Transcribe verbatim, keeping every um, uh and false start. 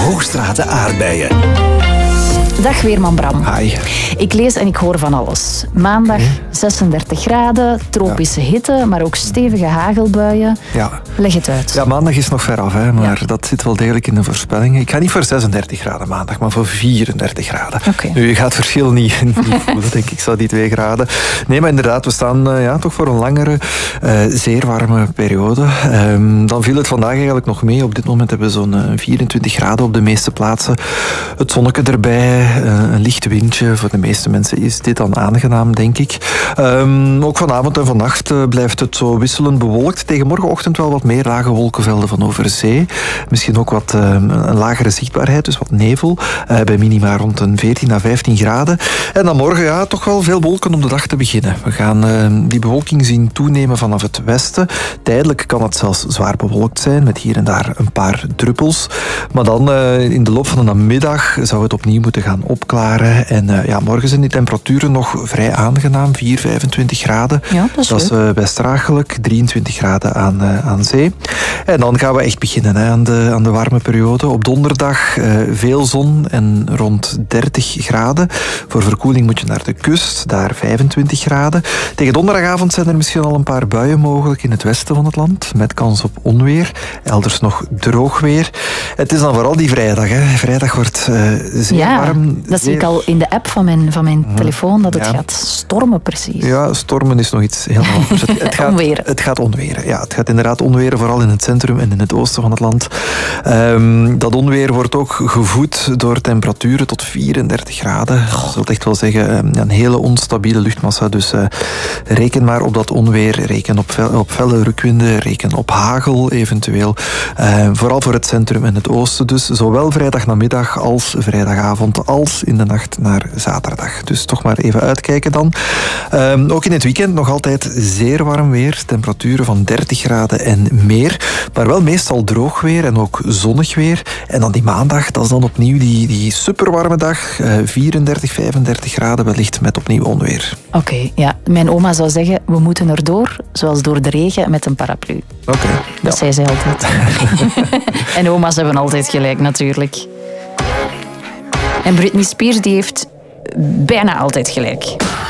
Hoogstraten aardbeien. Dag Weerman Bram. Hi. Ik lees en ik hoor van alles. Maandag zesendertig graden, tropische ja. hitte, maar ook stevige hagelbuien. Ja. Leg het uit. Ja, maandag is nog ver af, hè, maar ja. dat zit wel degelijk in de voorspellingen. Ik ga niet voor zesendertig graden maandag, maar voor vierendertig graden. Okay. Nu, je gaat het verschil niet, niet voelen, denk ik, zo die twee graden. Nee, maar inderdaad, we staan uh, ja, toch voor een langere, uh, zeer warme periode. Um, dan viel het vandaag eigenlijk nog mee. Op dit moment hebben we zo'n uh, vierentwintig graden op de meeste plaatsen. Het zonnetje erbij. Uh, een licht windje. Voor de meeste mensen is dit dan aangenaam, denk ik. Um, ook vanavond en vannacht uh, blijft het zo wisselend bewolkt. Tegen morgenochtend wel wat meer lage wolkenvelden van over zee. Misschien ook wat uh, een lagere zichtbaarheid, dus wat nevel. Uh, bij minima rond een veertien à vijftien graden. En dan morgen ja, toch wel veel wolken om de dag te beginnen. We gaan uh, die bewolking zien toenemen vanaf het westen. Tijdelijk kan het zelfs zwaar bewolkt zijn, met hier en daar een paar druppels. Maar dan uh, in de loop van de namiddag zou het opnieuw moeten gaan opklaren. En uh, ja, morgen zijn die temperaturen nog vrij aangenaam. vier, vijfentwintig graden. Ja, dat is, dat is uh, best draaglijk. drieëntwintig graden aan, uh, aan zee. En dan gaan we echt beginnen hè, aan, de, aan de warme periode. Op donderdag uh, veel zon en rond dertig graden. Voor verkoeling moet je naar de kust. Daar vijfentwintig graden. Tegen donderdagavond zijn er misschien al een paar buien mogelijk in het westen van het land. Met kans op onweer. Elders nog droog weer. Het is dan vooral die vrijdag. Hè. Vrijdag wordt uh, zeer ja, warm. Dat zie ik al in de app van mijn, van mijn telefoon, dat het ja. gaat stormen precies. Ja, stormen is nog iets heel anders. Het, het gaat onweren. Het gaat onweren. Ja, het gaat inderdaad onweren, vooral in het centrum en in het oosten van het land. Um, dat onweer wordt ook gevoed door temperaturen tot vierendertig graden. Dat wil echt wel zeggen, um, een hele onstabiele luchtmassa. Dus uh, reken maar op dat onweer. Reken op, fel, op felle rukwinden. Reken op hagel eventueel. Uh, vooral voor het centrum en het oosten. Dus zowel vrijdagnamiddag als vrijdagavond als in de nacht naar zaterdag. Dus toch maar even uitkijken dan. Um, ook in het weekend nog altijd zeer warm weer. Temperaturen van dertig graden en meer. Maar wel meestal droog weer en ook zonnig weer. En dan die maandag, dat is dan opnieuw die, die superwarme dag. Uh, vierendertig, vijfendertig graden wellicht met opnieuw onweer. Oké, okay, ja. Mijn oma zou zeggen, we moeten erdoor, zoals door de regen met een paraplu. Oké. Okay, dat ja. zei zij altijd. En oma's hebben altijd gelijk, natuurlijk. En Britney Spears die heeft bijna altijd gelijk.